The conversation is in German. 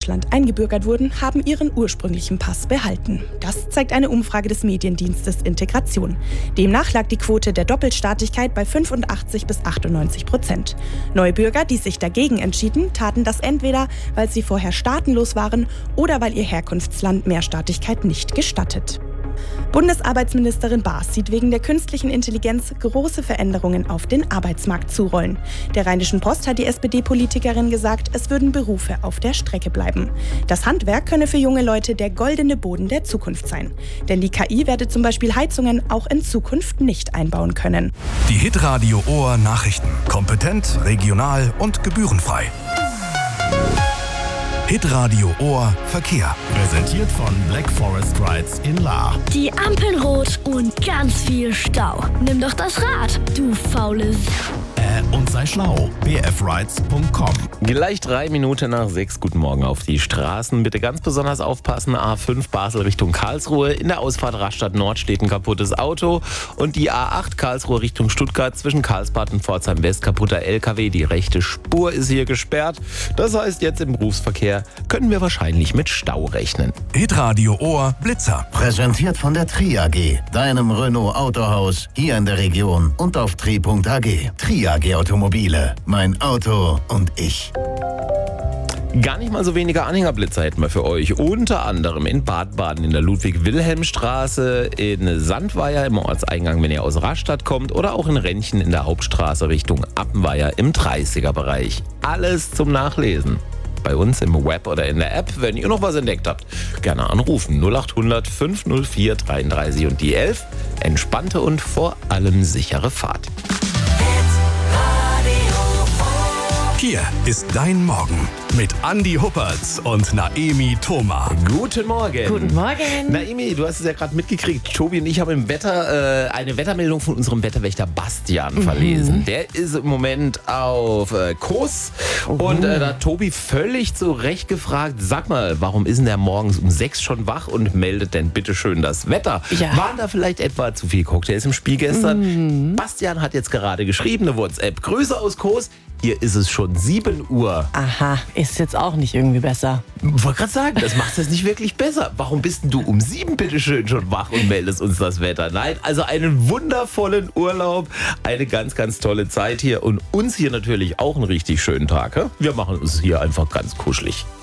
Deutschland eingebürgert wurden, haben ihren ursprünglichen Pass behalten. Das zeigt eine Umfrage des Mediendienstes Integration. Demnach lag die Quote der Doppelstaatigkeit bei 85-98%. Neubürger, die sich dagegen entschieden, taten das entweder, weil sie vorher staatenlos waren oder weil ihr Herkunftsland Mehrstaatigkeit nicht gestattet. Bundesarbeitsministerin Baas sieht wegen der künstlichen Intelligenz große Veränderungen auf den Arbeitsmarkt zurollen. Der Rheinischen Post hat die SPD-Politikerin gesagt, es würden Berufe auf der Strecke bleiben. Das Handwerk könne für junge Leute der goldene Boden der Zukunft sein. Denn die KI werde zum Beispiel Heizungen auch in Zukunft nicht einbauen können. Die Hitradio Ohr Nachrichten. Kompetent, regional und gebührenfrei. Hitradio Ohr Verkehr. Präsentiert von Black Forest Rides in Lahr. Die Ampeln rot und ganz viel Stau. Nimm doch das Rad, du faule Und sei schlau. bfrides.com. Gleich 3 Minuten nach 6. Guten Morgen auf die Straßen. Bitte ganz besonders aufpassen. A5 Basel Richtung Karlsruhe. In der Ausfahrt Rastatt Nord steht ein kaputtes Auto. Und die A8 Karlsruhe Richtung Stuttgart zwischen Karlsbad und Pforzheim West kaputter LKW. Die rechte Spur ist hier gesperrt. Das heißt, jetzt im Berufsverkehr können wir wahrscheinlich mit Stau rechnen. Hitradio Ohr Blitzer. Präsentiert von der Tri AG, deinem Renault Autohaus hier in der Region und auf tri.ag. Tri AG Automobile, mein Auto und ich. Gar nicht mal so wenige Anhängerblitzer hätten wir für euch. Unter anderem in Bad Baden in der Ludwig-Wilhelm-Straße, in Sandweier im Ortseingang, wenn ihr aus Rastatt kommt, oder auch in Rentchen in der Hauptstraße Richtung Appenweier im 30er-Bereich. Alles zum Nachlesen. Bei uns im Web oder in der App, wenn ihr noch was entdeckt habt, gerne anrufen. 0800 504 33 und die 11. Entspannte und vor allem sichere Fahrt. Hier ist dein Morgen mit Andi Huppertz und Naemi Thoma. Guten Morgen. Guten Morgen. Naemi, du hast es ja gerade mitgekriegt. Tobi und ich haben im Wetter eine Wettermeldung von unserem Wetterwächter Bastian verlesen. Der ist im Moment auf Kurs. Und da hat Tobi völlig zu Recht gefragt, sag mal, warum ist denn der morgens um 6 schon wach und meldet denn bitteschön das Wetter? Ja. Waren da vielleicht etwa zu viele Cocktails im Spiel gestern? Bastian hat jetzt gerade geschrieben, eine WhatsApp. Grüße aus Kurs. Hier ist es schon 7 Uhr. Aha, ist jetzt auch nicht irgendwie besser. Wollte gerade sagen, das macht es nicht wirklich besser. Warum bist denn du um 7 bitteschön schon wach und meldest uns das Wetter? Nein, also einen wundervollen Urlaub, eine ganz, ganz tolle Zeit hier und uns hier natürlich auch einen richtig schönen Tag. Wir machen uns hier einfach ganz kuschelig.